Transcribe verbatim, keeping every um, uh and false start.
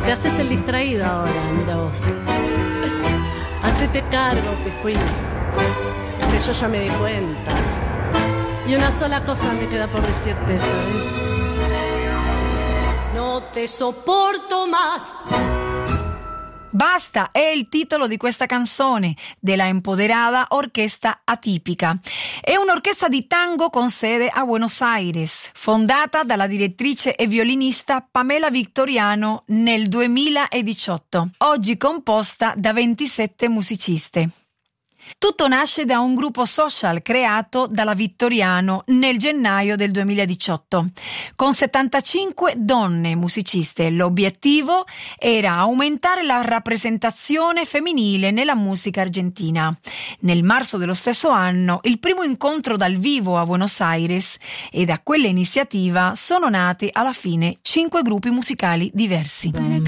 Te haces el distraído ahora, mira vos. Hacete cargo, Piscuín, que yo ya me di cuenta. Y una sola cosa me queda por decirte, ¿sabes? No te soporto más. Basta è il titolo di questa canzone della Empoderada Orquesta Atipica. È un'orchestra di tango con sede a Buenos Aires, fondata dalla direttrice e violinista Pamela Victoriano nel duemiladiciotto, oggi composta da ventisette musiciste. Tutto nasce da un gruppo social creato dalla Victoriano nel gennaio del duemiladiciotto, con settantacinque donne musiciste. L'obiettivo era aumentare la rappresentazione femminile nella musica argentina. Nel marzo dello stesso anno, il primo incontro dal vivo a Buenos Aires, e da quella iniziativa sono nati alla fine cinque gruppi musicali diversi.